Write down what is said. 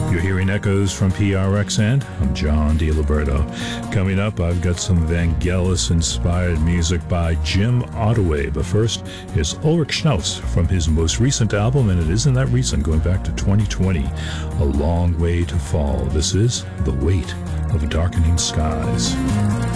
You're hearing echoes from PRX, and I'm John DiLiberto. Coming up, I've got some Vangelis-inspired music by Jim Ottaway, but first is Ulrich Schnauz from his most recent album, and it isn't that recent, going back to 2020, A Long Way to Fall. This is The Weight of Darkening Skies.